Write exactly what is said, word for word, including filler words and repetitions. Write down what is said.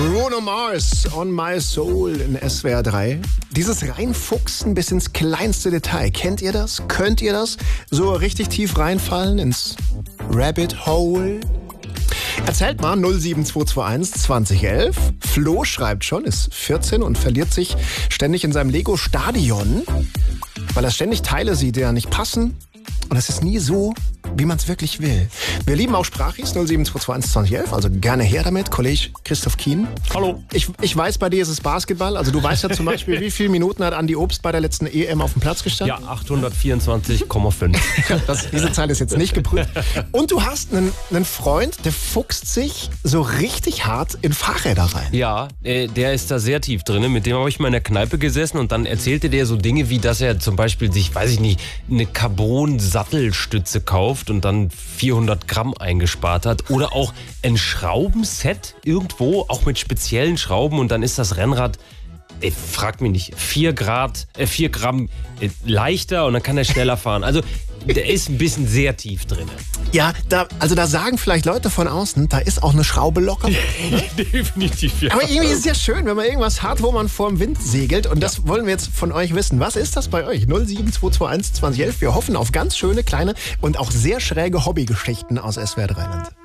Bruno Mars, On My Soul in S W R drei. Dieses Reinfuchsen bis ins kleinste Detail. Kennt ihr das? Könnt ihr das? So richtig tief reinfallen ins Rabbit Hole? Erzählt mal null sieben zwei zwei eins zwanzig elf. Flo schreibt schon, ist vierzehn und verliert sich ständig in seinem Lego-Stadion, weil er ständig Teile sieht, die da nicht passen. Und es ist nie so, wie man es wirklich will. Wir lieben auch Sprachis, null sieben zwei zwei eins zwanzig elf, also gerne her damit. Kollege Christoph Kien. Hallo. Ich, ich weiß, bei dir ist es Basketball. Also du weißt ja zum Beispiel, wie viele Minuten hat Andi Obst bei der letzten E M auf dem Platz gestanden? Ja, achthundertvierundzwanzig Komma fünf. Das, diese Zahl ist jetzt nicht geprüft. Und du hast einen, einen Freund, der fuchst sich so richtig hart in Fahrräder rein. Ja, äh, der ist da sehr tief drin. Mit dem habe ich mal in der Kneipe gesessen und dann erzählte der so Dinge wie, dass er zum Beispiel sich, weiß ich nicht, eine Carbon-Sattelstütze kauft und dann vierhundert Gramm eingespart hat. Oder auch ein Schraubenset irgendwo, auch mit speziellen Schrauben, und dann ist das Rennrad, ey, frag mich nicht, vier Grad, äh, vier Gramm äh, leichter und dann kann er schneller fahren. Also der ist ein bisschen sehr tief drin. Ja, da, also da sagen vielleicht Leute von außen, da ist auch eine Schraube locker. Definitiv, ja. Aber irgendwie ist es ja schön, wenn man irgendwas hat, wo man vor dem Wind segelt. Und das wollen wir jetzt von euch wissen. Was ist das bei euch? null sieben zwei zwei eins zwanzig elf. Wir hoffen auf ganz schöne, kleine und auch sehr schräge Hobbygeschichten aus S W R drei Land.